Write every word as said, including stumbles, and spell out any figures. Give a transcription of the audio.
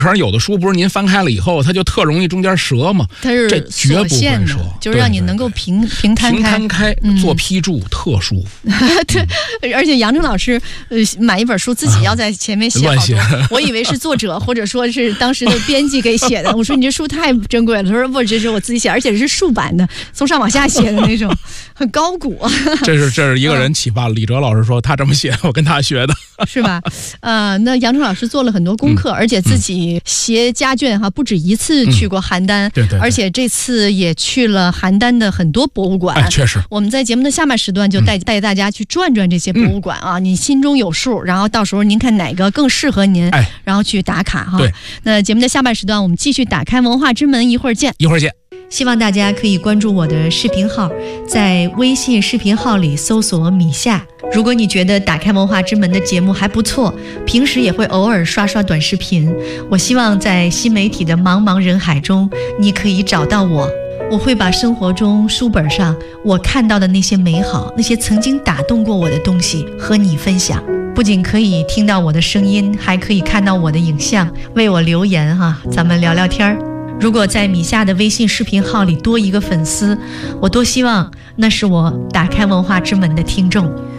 可是有的书不是您翻开了以后，它就特容易中间折吗？ 它是这绝不会折， 就是让你能够平平摊开， 平摊开、嗯、做批注特舒服。 对，嗯、而且杨正老师呃买一本书自己要在前面写好多，啊、我以为是作者或者说是当时的编辑给写的。我说你这书太珍贵了，他说不，这是我自己写，而且是竖版的，从上往下写的那种，很高古。 这是这是一个人启发了、嗯、李哲老师说他这么写，我跟他学的， 是吧？呃，那杨正老师做了很多功课，嗯、而且自己。携家眷哈，不止一次去过邯郸、嗯，对 对, 对，而且这次也去了邯郸的很多博物馆。 哎，确实， 我们在节目的下半时段就带、嗯、带大家去转转这些博物馆啊，嗯、你心中有数，然后到时候您看哪个更适合您，哎，然后去打卡哈。对，那节目的下半时段我们继续打开文化之门，一会儿见， 一会儿见。 希望大家可以关注我的视频号，在微信视频号里搜索米夏。如果你觉得打开文化之门的节目还不错，平时也会偶尔刷刷短视频，我希望在新媒体的茫茫人海中，你可以找到我。我会把生活中书本上我看到的那些美好，那些曾经打动过我的东西和你分享。不仅可以听到我的声音，还可以看到我的影像，为我留言哈、啊，咱们聊聊天儿。如果在米夏的微信视频号里多一个粉丝，我多希望那是我打开文化之门的听众。